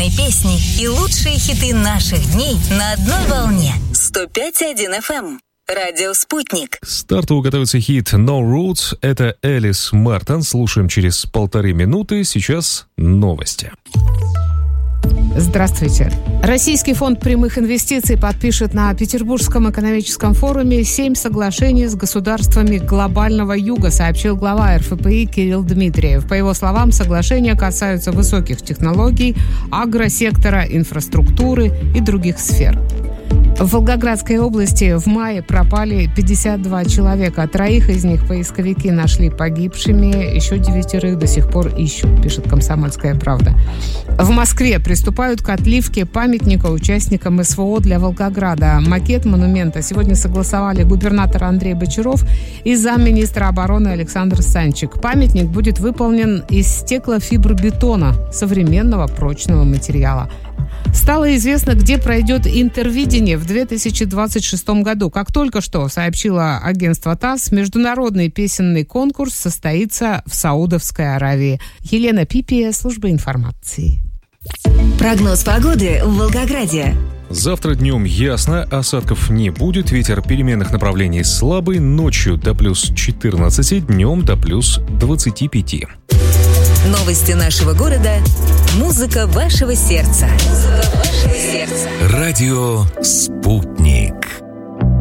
самые песни и лучшие хиты наших дней на одной волне. 105.1 FM. Радио «Спутник». К старту готовится хит «No Roots». Это Элис Мартин. Слушаем через 1,5 минуты. Сейчас новости. Здравствуйте. Российский фонд прямых инвестиций подпишет на Петербургском экономическом форуме 7 соглашений с государствами глобального юга, сообщил глава РФПИ Кирилл Дмитриев. По его словам, соглашения касаются высоких технологий, агросектора, инфраструктуры и других сфер. В Волгоградской области в мае пропали 52 человека. 3 из них поисковики нашли погибшими, еще 9 до сих пор ищут, пишет «Комсомольская правда». В Москве приступают к отливке памятника участникам СВО для Волгограда. Макет монумента сегодня согласовали губернатор Андрей Бочаров и замминистра обороны Александр Санчик. Памятник будет выполнен из стеклофибробетона, современного прочного материала. Стало известно, где пройдет интервидение в 2026 году. Как только что сообщило агентство ТАСС, международный песенный конкурс состоится в Саудовской Аравии. Елена Пипия, служба информации. Прогноз погоды в Волгограде. Завтра днем ясно, осадков не будет, ветер переменных направлений слабый, ночью до плюс 14, днем до плюс 25. Новости нашего города. Музыка вашего сердца. Радио «Спутник».